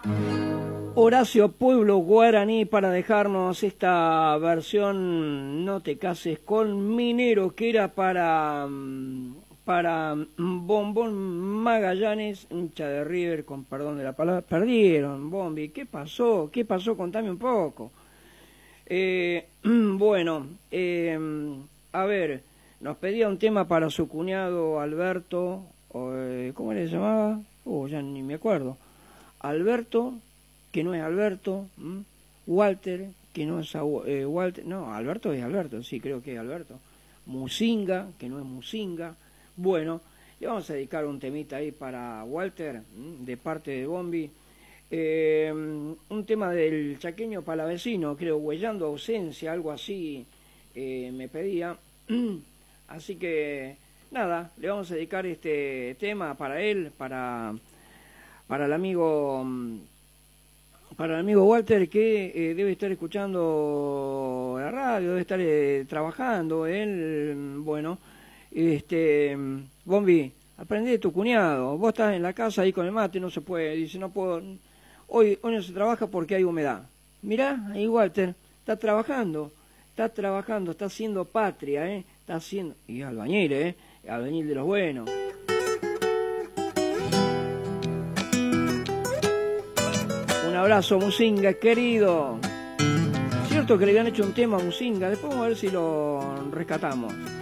Horacio Pueblo Guaraní para dejarnos esta versión No te cases con minero que era para Bombón Magallanes, hincha de River, con perdón de la palabra. Perdieron, Bombi. ¿Qué pasó? ¿Qué pasó? Contame un poco. Bueno, a ver, nos pedía un tema para su cuñado Alberto, ¿cómo le llamaba? Ya ni me acuerdo. Alberto, que no es Alberto, Walter, que no es Walter, no, Alberto es Alberto, sí, creo que es Alberto. Musinga, que no es Musinga. Bueno, le vamos a dedicar un temita ahí para Walter, de parte de Bombi. Un tema del chaqueño palavecino, creo, Huellando Ausencia, algo así, me pedía. Así que, nada, le vamos a dedicar este tema para él, para el amigo Walter, que debe estar escuchando la radio, debe estar trabajando. Él, bueno, Bombi, aprende de tu cuñado. Vos estás en la casa ahí con el mate, no se puede. Dice, no puedo. Hoy no se trabaja porque hay humedad. Mirá, ahí Walter está trabajando, está haciendo patria, está haciendo. Y albañil, albañil de los buenos. Un abrazo, Musinga, querido. Cierto que le habían hecho un tema a Musinga, después vamos a ver si lo rescatamos.